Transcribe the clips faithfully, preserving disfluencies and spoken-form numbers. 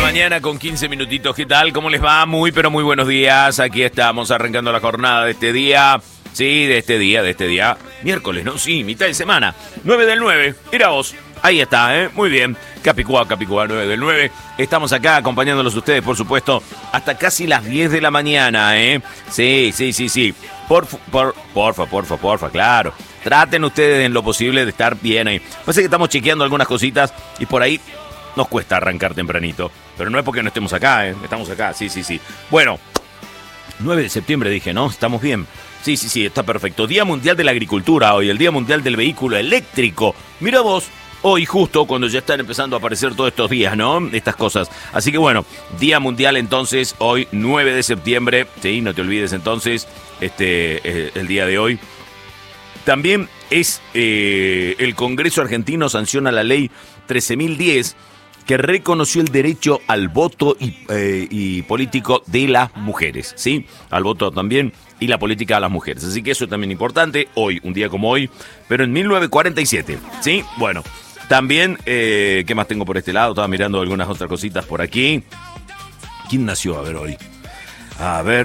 mañana con quince minutitos. ¿Qué tal? ¿Cómo les va? Muy, pero muy buenos días. Aquí estamos arrancando la jornada de este día. Sí, de este día, de este día. Miércoles, ¿no? Sí, mitad de semana. nueve del nueve. Mira vos. Ahí está, ¿eh? Muy bien. Capicúa, Capicúa, nueve del nueve. Estamos acá acompañándolos ustedes, por supuesto, hasta casi las diez de la mañana, ¿eh? Sí, sí, sí, sí. Por, por, porfa, porfa, porfa, claro. Traten ustedes en lo posible de estar bien ahí. Parece que estamos chequeando algunas cositas y por ahí nos cuesta arrancar tempranito. Pero no es porque no estemos acá, ¿eh? Estamos acá, sí, sí, sí. Bueno, nueve de septiembre dije, ¿no? ¿Estamos bien? Sí, sí, sí, está perfecto. Día Mundial de la Agricultura hoy, el Día Mundial del Vehículo Eléctrico. Mira vos, hoy justo cuando ya están empezando a aparecer todos estos días, ¿no? Estas cosas. Así que bueno, Día Mundial entonces, hoy nueve de septiembre. Sí, no te olvides entonces, este, eh, el día de hoy. También es eh, el Congreso argentino sanciona la ley trece mil diez que reconoció el derecho al voto y, eh, y político de las mujeres, ¿sí? Al voto también y la política de las mujeres. Así que eso es también importante, hoy, un día como hoy, pero en mil novecientos cuarenta y siete, ¿sí? Bueno, también, eh, ¿qué más tengo por este lado? Estaba mirando algunas otras cositas por aquí. ¿Quién nació? A ver, hoy. A ver...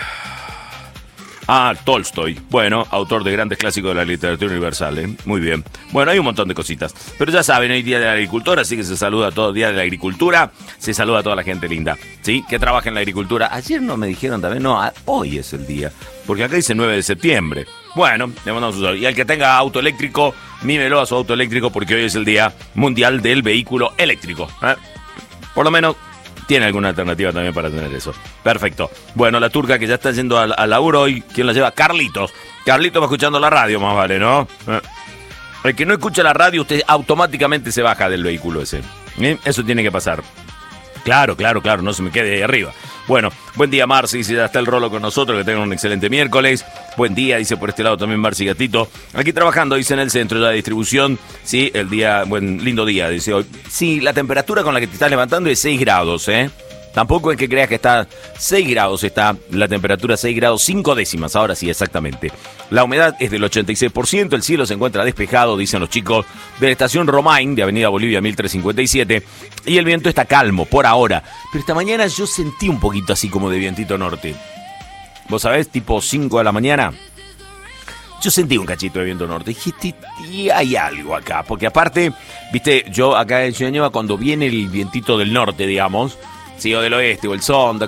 Ah, Tolstoy. Bueno, autor de grandes clásicos de la literatura universal, ¿eh? Muy bien. Bueno, hay un montón de cositas. Pero ya saben, hoy Día de la Agricultura, así que se saluda a todo Día de la Agricultura. Se saluda a toda la gente linda, ¿sí? Que trabaja en la agricultura. Ayer no me dijeron también, no, hoy es el día. Porque acá dice nueve de septiembre. Bueno, le mandamos un saludo. Y al que tenga auto eléctrico, mímelo a su auto eléctrico porque hoy es el Día Mundial del Vehículo Eléctrico, ¿eh? Por lo menos... tiene alguna alternativa también para tener eso. Perfecto. Bueno, la turca que ya está yendo al, al laburo hoy, ¿quién la lleva? Carlitos. Carlitos va escuchando la radio, más vale, ¿no? Eh. El que no escucha la radio, usted automáticamente se baja del vehículo ese. ¿Eh? Eso tiene que pasar. Claro, claro, claro, no se me quede ahí arriba. Bueno, buen día, Marci, si ya está el Rolo con nosotros, que tengan un excelente miércoles. Buen día, dice por este lado también Marci Gatito. Aquí trabajando, dice en el centro de la distribución. Sí, el día, buen, lindo día, dice hoy. Sí, la temperatura con la que te estás levantando es seis grados, ¿eh? Tampoco es que creas que está seis grados, está la temperatura seis grados, cinco décimas, ahora sí, exactamente. La humedad es del ochenta y seis por ciento, el cielo se encuentra despejado, dicen los chicos de la estación Romain, de Avenida Bolivia mil trescientos cincuenta y siete, y el viento está calmo, por ahora. Pero esta mañana yo sentí un poquito así como de vientito norte. ¿Vos sabés? Tipo cinco de la mañana. Yo sentí un cachito de viento norte. Dije, y hay algo acá, porque aparte, viste, yo acá en Ciudad Nueva, cuando viene el vientito del norte, digamos, sí, o del oeste, o el sonda,